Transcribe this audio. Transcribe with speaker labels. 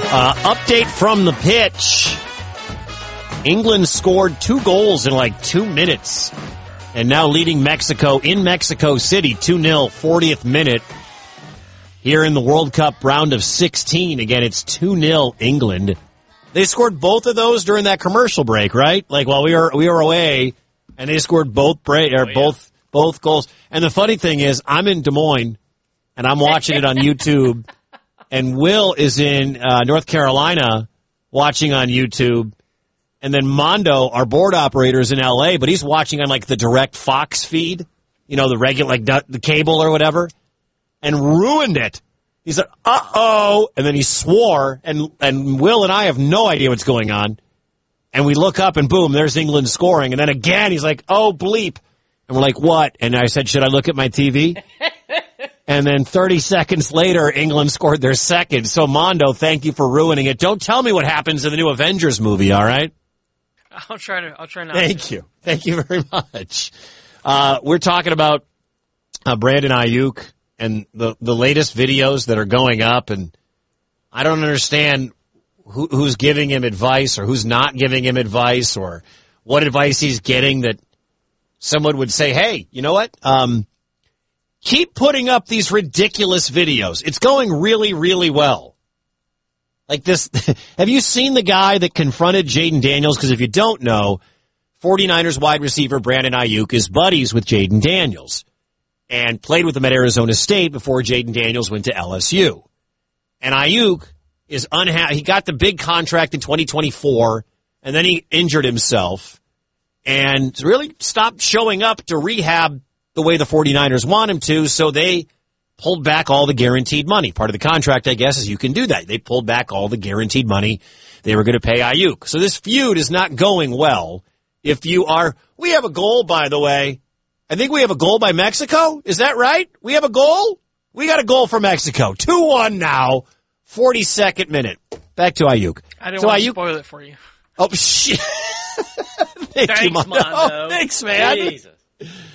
Speaker 1: Update from the pitch. England scored 2 goals in like 2 minutes and now leading Mexico in Mexico City 2-0, 40th minute. Here in the World Cup round of 16, again, it's 2-0 England. They scored both of those during that commercial break, right? Like while we were away, and they scored both goals. And the funny thing is, I'm in Des Moines, and I'm watching it on YouTube, and Will is in North Carolina watching on YouTube, and then Mondo, our board operator, is in L.A., but he's watching on like the direct Fox feed, the regular, like the cable or whatever, and ruined it. He said, uh-oh, and then he swore, and Will and I have no idea what's going on. And we look up, and boom, there's England scoring. And then again, he's like, oh, bleep. And we're like, what? And I said, should I look at my TV? And then 30 seconds later, England scored their second. So, Mondo, thank you for ruining it. Don't tell me what happens in the new Avengers movie, all right?
Speaker 2: I'll try not
Speaker 1: Thank you. Thank you very much. We're talking about Brandon Ayuk and the latest videos that are going up, and I don't understand who's giving him advice or who's not giving him advice or what advice he's getting that someone would say, hey, you know what? Keep putting up these ridiculous videos. It's going really, really well. Like this, have you seen the guy that confronted Jaden Daniels? Because if you don't know, 49ers wide receiver Brandon Ayuk is buddies with Jaden Daniels and played with him at Arizona State before Jaden Daniels went to LSU. And Ayuk is unhappy. He got the big contract in 2024, and then he injured himself and really stopped showing up to rehab the way the 49ers want him to, so they pulled back all the guaranteed money. Part of the contract, I guess, is you can do that. They pulled back all the guaranteed money they were going to pay Ayuk. So this feud is not going well. If you are, we have a goal, by the way. I think we have a goal by Mexico. Is that right? We have a goal? We got a goal for Mexico. 2-1 now, 42nd minute. Back to Ayuk.
Speaker 2: I didn't want to spoil it for you.
Speaker 1: Oh, shit. Thanks,
Speaker 2: Mondo.
Speaker 1: Oh, thanks, man.
Speaker 2: Jesus.